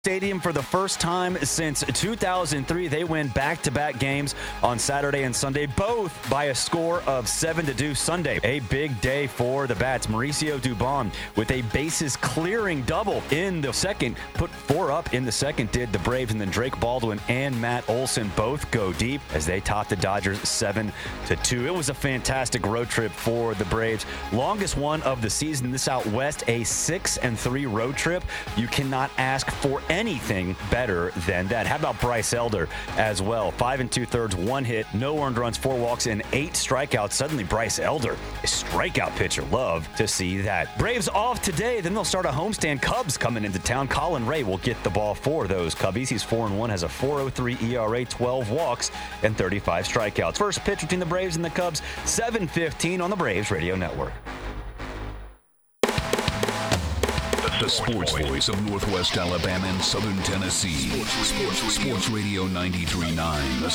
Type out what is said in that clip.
Stadium for the first time since 2003. They win back-to-back games on Saturday and Sunday, both by a score of 7-2 Sunday. A big day for the Bats. Mauricio Dubon with a bases-clearing double in the second. Put 4 up in the second, did the Braves, and then Drake Baldwin and Matt Olson both go deep as they topped the Dodgers 7-2. It was a fantastic road trip for the Braves. Longest one of the season. This out west, a 6-3 road trip. You cannot ask for anything better than that. How about Bryce Elder as well? 5 2/3, 1 hit, no earned runs, 4 walks, and 8 strikeouts. Suddenly, Bryce Elder, a strikeout pitcher. Love to see that. Braves off today. Then they'll start a homestand. Cubs coming into town. Colin Ray will get the ball for those Cubbies. He's 4-1, has a 4.03 ERA, 12 walks, and 35 strikeouts. First pitch between the Braves and the Cubs, 7:15 on the Braves Radio Network. The sports voice of Northwest Alabama and Southern Tennessee. Sports Radio 93.9.